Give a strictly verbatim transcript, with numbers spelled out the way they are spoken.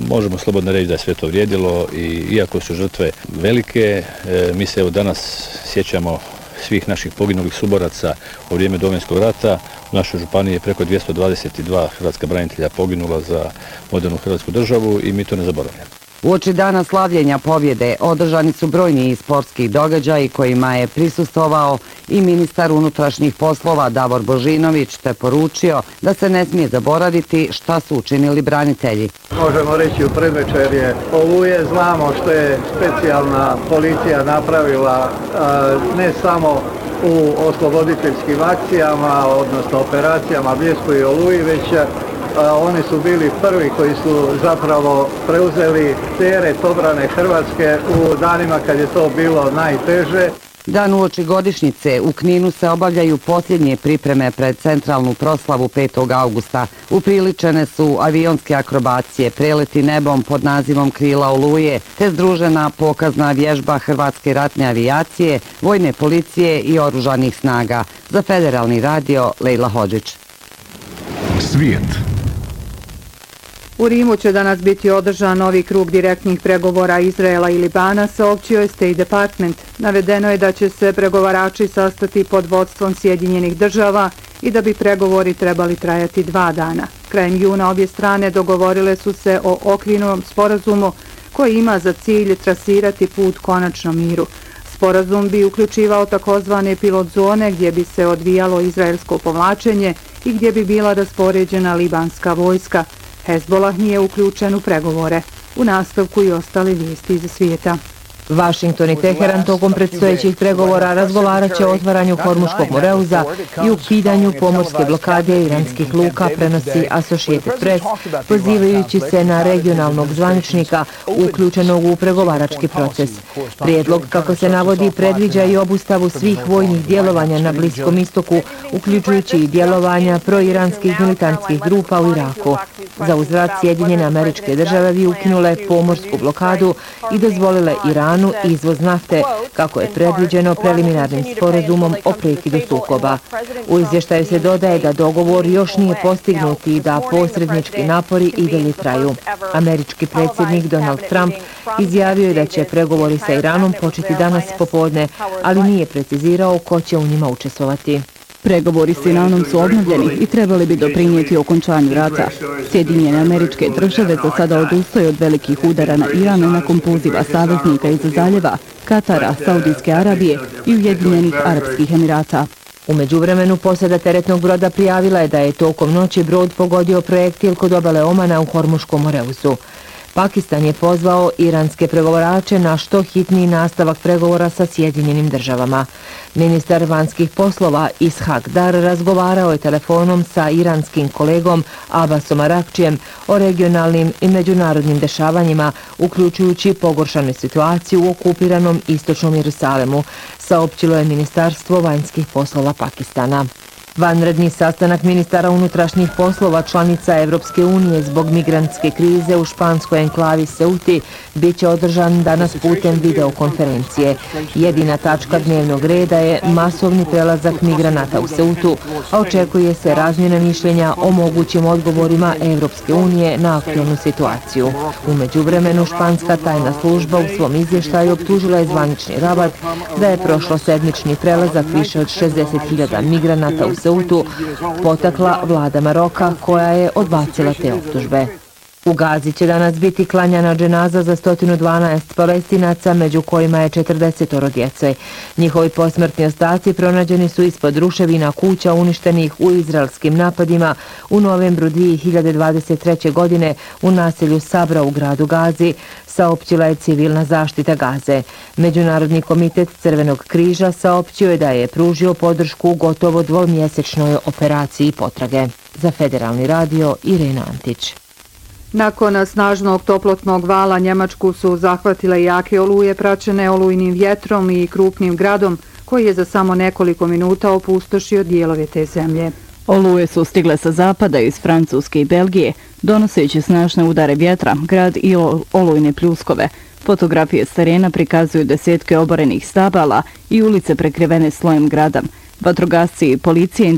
možemo slobodno reći da je sve to vrijedilo i iako su žrtve velike, mi se evo danas sjećamo svih naših poginulih suboraca u vrijeme Domovinskog rata. U našoj županiji je preko dvjesto dvadeset dva hrvatska branitelja poginula za modernu hrvatsku državu i mi to ne zaboravljamo. Uoči dana slavljenja pobjede održani su brojni sportski događaji kojima je prisustvovao i ministar unutrašnjih poslova Davor Božinović, te poručio da se ne smije zaboraviti šta su učinili branitelji. Možemo reći u predvečerje Oluje, znamo što je specijalna policija napravila ne samo u osloboditeljskim akcijama, odnosno operacijama Bljesku i Oluji, već oni su bili prvi koji su zapravo preuzeli teret obrane Hrvatske u danima kad je to bilo najteže. Dan uoči godišnjice u Kninu se obavljaju posljednje pripreme pred centralnu proslavu petog augusta. Upriličene su avionske akrobacije, preleti nebom pod nazivom Krila Oluje, te združena pokazna vježba Hrvatske ratne avijacije, vojne policije i oružanih snaga. Za Federalni radio, Lejla Hodžić. Svijet. U Rimu će danas biti održan novi krug direktnih pregovora Izraela i Libana, saopćio je State Department. Navedeno je da će se pregovarači sastati pod vodstvom Sjedinjenih država i da bi pregovori trebali trajati dva dana. Krajem juna obje strane dogovorile su se o okvirnom sporazumu koji ima za cilj trasirati put konačnom miru. Sporazum bi uključivao takozvane pilot zone gdje bi se odvijalo izraelsko povlačenje i gdje bi bila raspoređena libanska vojska. Hezbollah nije uključen u pregovore. U nastavku i ostale vijesti iz svijeta. Vašington i Teheran tokom predstojećih pregovora razgovarat će o otvaranju Hormuškog moreuza i ukidanju pomorske blokade iranskih luka, prenosi Associated Press, pozivajući se na regionalnog zvaničnika uključenog u pregovarački proces. Prijedlog, kako se navodi, predviđa i obustavu svih vojnih djelovanja na Bliskom istoku, uključujući i djelovanja proiranskih militantskih grupa u Iraku. Za uzvrat Sjedinjene Američke Države bi ukinule pomorsku blokadu i dozvolile Iranu izvoz nafte, kako je predviđeno preliminarnim sporazumom o prekidu sukoba. U izvještaju se dodaje da dogovor još nije postignut i da posrednički napori i dalje traju. Američki predsjednik Donald Trump izjavio je da će pregovori sa Iranom početi danas popodne, ali nije precizirao ko će u njima učestvovati. Pregovori s Iranom su obnovljeni i trebali bi doprinijeti okončanju rata. Sjedinjene Američke Države za sada odustaju od velikih udara na Iran nakon poziva saveznika iz zaljeva, Katara, Saudijske Arabije i Ujedinjenih Arapskih Emirata. U međuvremenu posada teretnog broda prijavila je da je tokom noći brod pogodio projektil kod obale Omana u Hormuškom moreuzu. Pakistan je pozvao iranske pregovarače na što hitniji nastavak pregovora sa Sjedinjenim Državama. Ministar vanjskih poslova Ishak Dar razgovarao je telefonom sa iranskim kolegom Abbasom Arakčijem o regionalnim i međunarodnim dešavanjima, uključujući pogoršanu situaciju u okupiranom istočnom Jerusalemu, saopćilo je Ministarstvo vanjskih poslova Pakistana. Vanredni sastanak ministara unutrašnjih poslova članica Evropske unije zbog migrantske krize u španskoj enklavi Ceuti bit će održan danas putem videokonferencije. Jedina tačka dnevnog reda je masovni prelazak migranata u Ceutu, a očekuje se razmjena mišljenja o mogućim odgovorima Evropske unije na aktualnu situaciju. U međuvremenu španska tajna služba u svom izvještaju optužila je zvanični Rabat da je prošlosedmični prelazak više od šezdeset hiljada migranata u Ceutu potakla vlada Maroka, koja je odbacila te optužbe. U Gazi će danas biti klanjana dženaza za sto dvanaest Palestinaca, među kojima je četrdeset djece. Njihovi posmrtni ostaci pronađeni su ispod ruševina kuća uništenih u izraelskim napadima u novembru dvije hiljade dvadeset treće. godine u naselju Sabra u gradu Gazi, saopćila je civilna zaštita Gaze. Međunarodni komitet Crvenog križa saopćio je da je pružio podršku gotovo dvomjesečnoj operaciji potrage. Za Federalni radio, Irena Antić. Nakon snažnog toplotnog vala Njemačku su zahvatile jake oluje praćene olujnim vjetrom i krupnim gradom koji je za samo nekoliko minuta opustošio dijelove te zemlje. Oluje su stigle sa zapada iz Francuske i Belgije, donoseći snažne udare vjetra, grad i olujne pljuskove. Fotografije s terena prikazuju desetke oborenih stabala i ulice prekrivene slojem grada. Vatrogasci i policije